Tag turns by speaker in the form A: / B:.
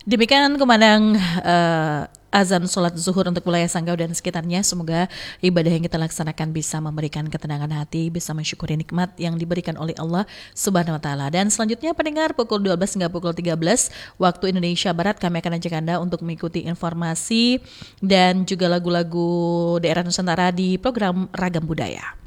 A: Demikian kumandang azan sholat zuhur untuk wilayah Sanggau dan sekitarnya. Semoga ibadah yang kita laksanakan bisa memberikan ketenangan hati, bisa mensyukuri nikmat yang diberikan oleh Allah Subhanahu wa taala. Dan selanjutnya pendengar, pukul 12 hingga pukul 13 waktu Indonesia Barat kami akan ajak Anda untuk mengikuti informasi dan juga lagu-lagu daerah Nusantara di program Ragam Budaya.